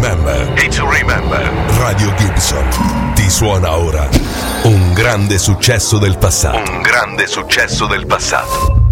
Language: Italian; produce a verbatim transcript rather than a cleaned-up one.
remember. E to remember. Radio Gibson ti suona ora un grande successo del passato. Un grande successo del passato.